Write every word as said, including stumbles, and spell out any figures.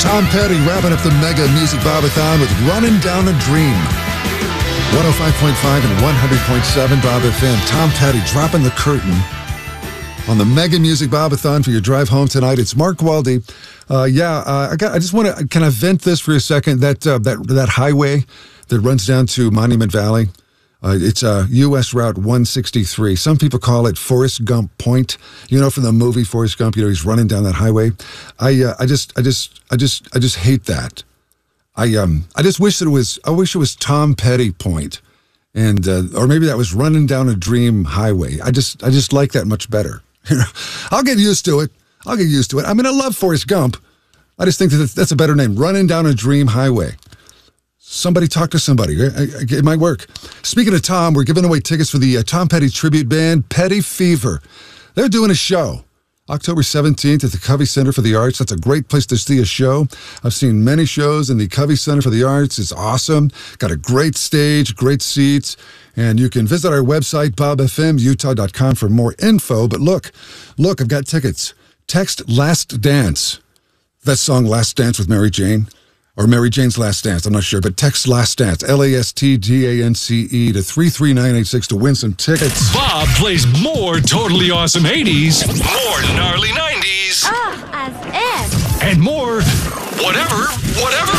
Tom Petty wrapping up the Mega Music Bob-a-thon with Running Down a Dream. one oh five point five and one hundred point seven Bob F M. Tom Petty dropping the curtain on the Mega Music Bob-a-thon for your drive home tonight. It's Mark Waldy. Uh, yeah, uh, I got. I just want to kind of vent this for a second. That uh, that that highway that runs down to Monument Valley. Uh, it's uh, U S Route one sixty-three. Some people call it Forrest Gump Point. You know, from the movie Forrest Gump. You know, he's running down that highway. I uh, I just I just I just I just hate that. I um I just wish that it was. I wish it was Tom Petty Point, and uh, or maybe that was Running Down a Dream Highway. I just I just like that much better. I'll get used to it. I'll get used to it. I mean, I love Forrest Gump. I just think that that's a better name. Running Down a Dream Highway. Somebody talk to somebody. It might work. Speaking of Tom, we're giving away tickets for the uh, Tom Petty tribute band, Petty Fever. They're doing a show October seventeenth at the Covey Center for the Arts. That's a great place to see a show. I've seen many shows in the Covey Center for the Arts. It's awesome. Got a great stage, great seats. And you can visit our website, bob f m utah dot com, for more info. But look, look, I've got tickets. Text Last Dance. That song, Last Dance with Mary Jane. Or Mary Jane's Last Dance, I'm not sure, but text Last Dance, L A S T D A N C E, to three three nine eight six to win some tickets. Bob plays more totally awesome eighties, more gnarly nineties, Ah, as if. and more whatever, whatever.